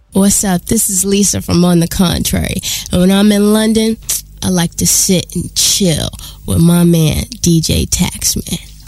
What's up? This is Lisa from On the Contrary. And when I'm in London, I like to sit and chill with my man, DJ Taxman.